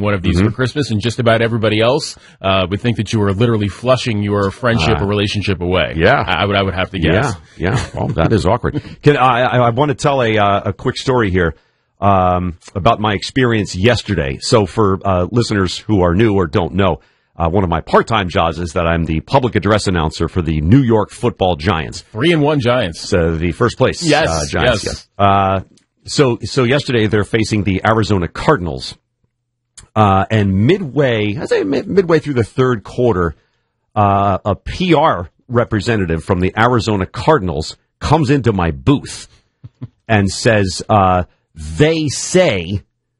one of these for Christmas, and just about everybody else would think that you were literally flushing your friendship or relationship away. Yeah. I would have to guess. Yeah. Well, that is awkward. I want to tell a quick story here about my experience yesterday. So for listeners who are new or don't know, one of my part-time jobs is that I'm the public address announcer for the New York Football Giants. 3-1 Giants. The first place Giants. Yes. So yesterday they're facing the Arizona Cardinals. And midway through the third quarter, a PR representative from the Arizona Cardinals comes into my booth and says, they say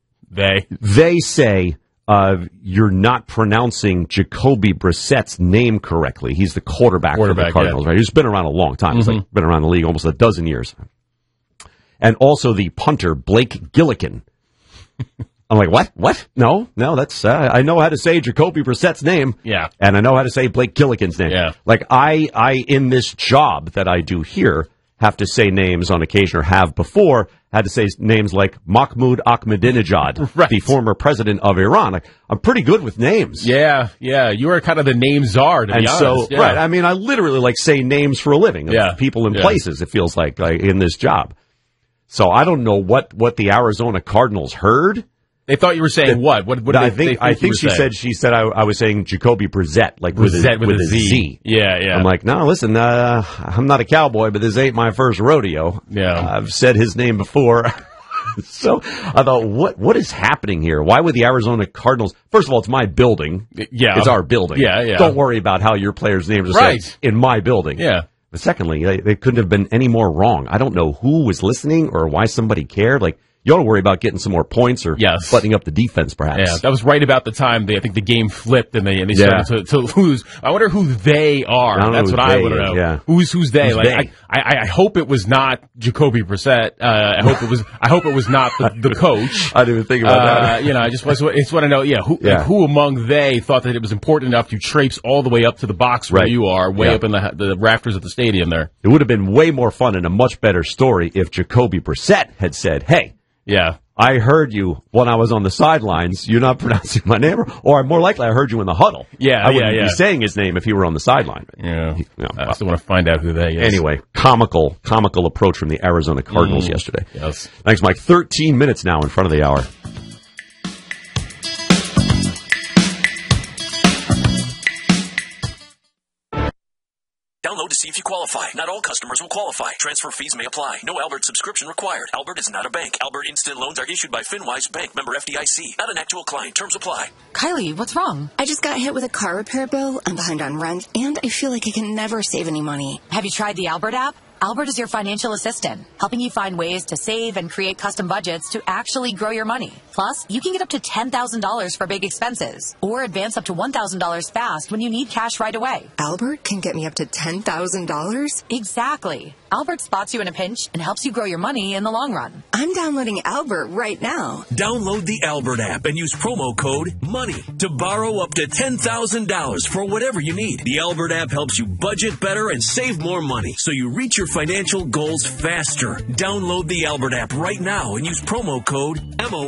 you're not pronouncing Jacoby Brissett's name correctly. He's the quarterback for the Cardinals, right? He's been around a long time. He's been around the league almost a dozen years. And also the punter, Blake Gillikin. I'm like, what? No, that's, I know how to say Jacoby Brissett's name. Yeah. And I know how to say Blake Gillikin's name. Yeah. Like, I, in this job that I do here, have to say names on occasion, or have before, had to say names like Mahmoud Ahmadinejad, right, the former president of Iran. I'm pretty good with names. Yeah. You are kind of the name czar, to be honest. So, right, I mean, I literally, say names for a living of people and places, it feels like, in this job. So I don't know what the Arizona Cardinals heard. They thought you were saying what? What did I think she said I was saying Jacoby Brissett, like with a Z. Yeah. I'm like, no, listen, I'm not a cowboy, but this ain't my first rodeo. Yeah. I've said his name before. So I thought, what is happening here? Why would the Arizona Cardinals? First of all, it's my building. Yeah. It's our building. Yeah. Don't worry about how your players' names are said in my building. Yeah. But secondly, they couldn't have been any more wrong. I don't know who was listening or why somebody cared. Like, you ought to worry about getting some more points or buttoning up the defense, perhaps. Yeah, that was right about the time I think the game flipped and they started to lose. I wonder who they are. That's what I want to know. Yeah. Who's they? Who's like, they? I hope it was not Jacoby Brissett. I hope it was not the coach. I didn't even think about that. I just want to know. Who among they thought that it was important enough to traipse all the way up to the box where you are, way up in the rafters of the stadium there. It would have been way more fun and a much better story if Jacoby Brissett had said, "Hey." Yeah. I heard you when I was on the sidelines. You're not pronouncing my name. Or more likely, I heard you in the huddle. I wouldn't be saying his name if he were on the sideline. I still want to find out who they is. Anyway, comical approach from the Arizona Cardinals yesterday. Yes. Thanks, Mike. 13 minutes now in front of the hour. Download to see if you qualify. Not all customers will qualify. Transfer fees may apply. No Albert subscription required. Albert is not a bank. Albert Instant Loans are issued by FinWise Bank, member FDIC. Not an actual client. Terms apply. Kylie, what's wrong? I just got hit with a car repair bill. I'm behind on rent, and I feel like I can never save any money. Have you tried the Albert app? Albert is your financial assistant, helping you find ways to save and create custom budgets to actually grow your money. Plus, you can get up to $10,000 for big expenses, or advance up to $1,000 fast when you need cash right away. Albert can get me up to $10,000? Exactly. Albert spots you in a pinch and helps you grow your money in the long run. I'm downloading Albert right now. Download the Albert app and use promo code MONEY to borrow up to $10,000 for whatever you need. The Albert app helps you budget better and save more money, so you reach your financial goals faster. Download the Albert app right now and use promo code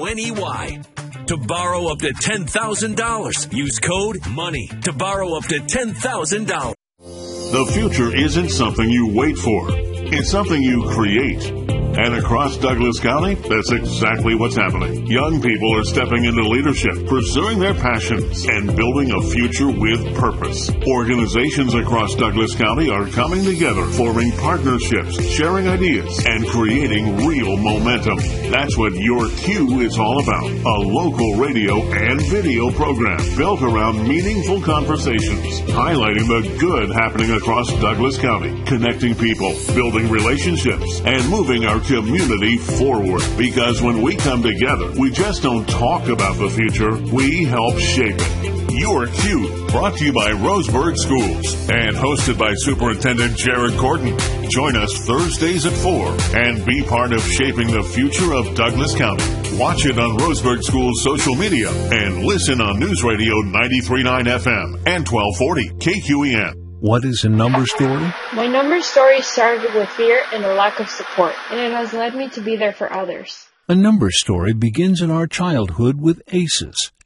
MONEY to borrow up to $10,000. Use code MONEY to borrow up to $10,000. The future isn't something you wait for. It's something you create. And across Douglas County, that's exactly what's happening. Young people are stepping into leadership, pursuing their passions, and building a future with purpose. Organizations across Douglas County are coming together, forming partnerships, sharing ideas, and creating real momentum. That's what Your Q is all about. A local radio and video program built around meaningful conversations, highlighting the good happening across Douglas County, connecting people, building relationships, and moving our community forward. Because when we come together, we just don't talk about the future, we help shape it. Your Q, brought to you by Roseburg Schools and hosted by Superintendent Jared Corden. Join us Thursdays at 4 and be part of shaping the future of Douglas County. Watch it on Roseburg Schools social media and listen on News Radio 93.9 FM and 1240 KQEN. What is a number story? My number story started with fear and a lack of support, and it has led me to be there for others. A number story begins in our childhood with ACEs,